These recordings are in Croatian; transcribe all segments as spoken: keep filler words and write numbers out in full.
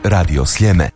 Radio Sljeme.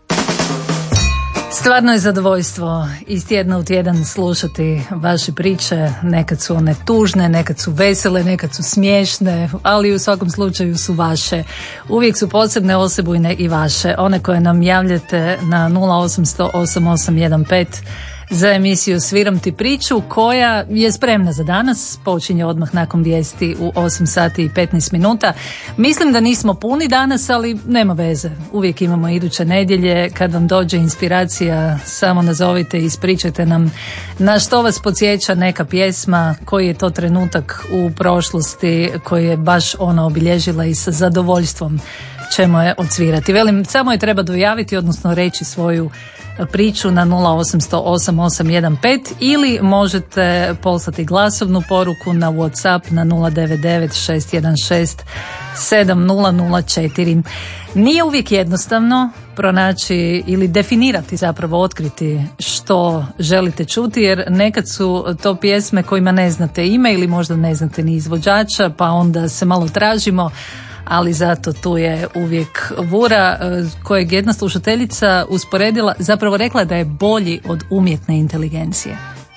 Stvarno je zadovoljstvo iz tjedna u tjedan slušati vaše priče. Nekad su one tužne, nekad su vesele, nekad su smiješne, ali u svakom slučaju su vaše. Uvijek su posebne, osebujne i vaše. One koje nam javljate na nula osam sto osam osam jedan pet za emisiju Sviram ti priču, koja je spremna za danas. Počinje odmah nakon vijesti u osam sati i petnaest minuta. Mislim da nismo puni danas, ali nema veze. Uvijek imamo iduće nedjelje. Kad vam dođe inspiracija, samo nazovite i ispričajte nam na što vas podsjeća neka pjesma, koji je to trenutak u prošlosti koji je baš ona obilježila i sa zadovoljstvom ćemo je odsvirati. Velim, samo je treba dojaviti, odnosno reći svoju priču na nula osam sto osam osam jedan pet ili možete poslati glasovnu poruku na WhatsApp na nula devet devet šest jedan šest sedam nula nula četiri. Nije uvijek jednostavno pronaći ili definirati, zapravo otkriti što želite čuti, jer nekad su to pjesme kojima ne znate ime ili možda ne znate ni izvođača, pa onda se malo tražimo, ali zato tu je uvijek Vura, kojeg jedna slušateljica usporedila, zapravo rekla da je bolji od umjetne inteligencije.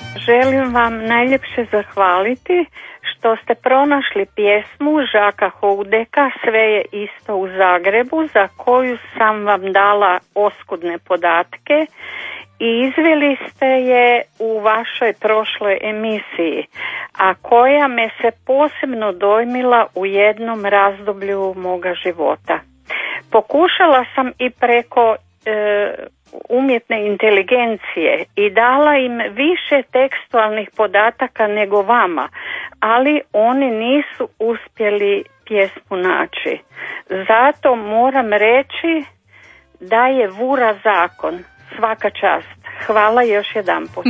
Želim vam najljepše zahvaliti što ste pronašli pjesmu Žaka Houdeka Sve je isto u Zagrebu, za koju sam vam dala oskudne podatke i izveli ste je u vašoj prošloj emisiji, a koja me se posebno dojmila u jednom razdoblju moga života. Pokušala sam i preko e, umjetne inteligencije i dala im više tekstualnih podataka nego vama, ali oni nisu uspjeli pjesmu naći. Zato moram reći da je Vura zakon. Svaka čast. Hvala još jedanput.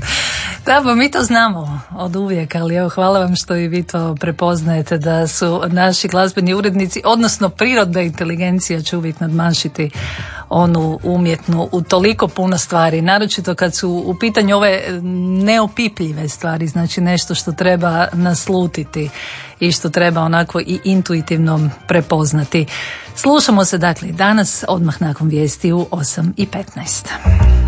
Da, pa mi to znamo od uvijek, ali evo, hvala vam što i vi to prepoznajete, da su naši glazbeni urednici, odnosno prirodna inteligencija će uvijek nadmašiti onu umjetnu u toliko puno stvari, naročito kad su u pitanju ove neopipljive stvari, znači nešto što treba naslutiti i što treba onako i intuitivno prepoznati. Slušamo se dakle danas odmah nakon vijesti u osam i petnaest.